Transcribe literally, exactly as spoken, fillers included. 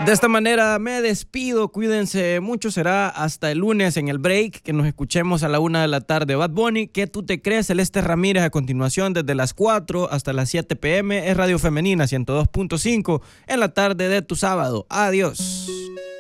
De esta manera me despido, cuídense mucho, será hasta el lunes en el break, que nos escuchemos a la una de la tarde. Bad Bunny, ¿qué tú te crees? Celeste Ramírez a continuación desde las cuatro hasta las siete pe eme, es Radio Femenina ciento dos punto cinco en la tarde de tu sábado. Adiós.